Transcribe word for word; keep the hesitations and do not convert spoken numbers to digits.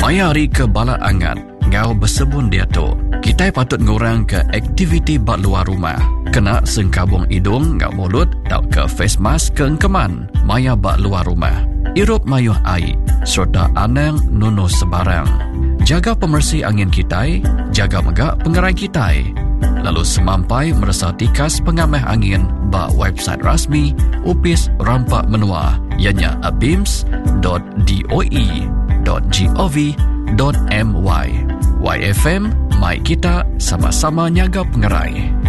Mayari ke balak angat, ngau bersebun dia tu. Kita patut ngurang ke aktiviti bak luar rumah. Kena sengkabung hidung ngau mulut, tau ke face mask ke engkeman. Maya bak luar rumah. Irup mayuh air, serta anang nunuh sebarang. Jaga pemersih angin kita, jaga megak pengerai kita. Lalu semampai merasa tikas pengamah angin bak website rasmi Upis Rampak Menua, ianya abims dot doe dot gov dot my. Y F M, mai kita sama-sama nyaga pengerai.